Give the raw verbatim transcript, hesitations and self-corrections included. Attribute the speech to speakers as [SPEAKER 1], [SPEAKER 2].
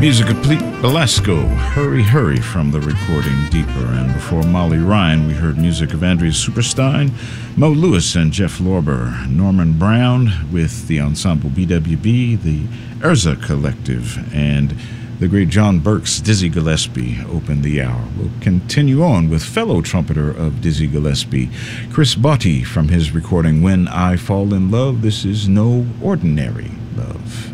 [SPEAKER 1] Music of Pete Belasco, Hurry Hurry from the recording Deeper. And before Molly Ryan, we heard music of Andrea Superstein, Mo Lewis and Jeff Lorber, Norman Brown with the ensemble B W B, the Urza Collective, and the great John Burke's Dizzy Gillespie opened the hour. We'll continue on with fellow trumpeter of Dizzy Gillespie, Chris Botti, from his recording When I Fall in Love. This is No Ordinary Love.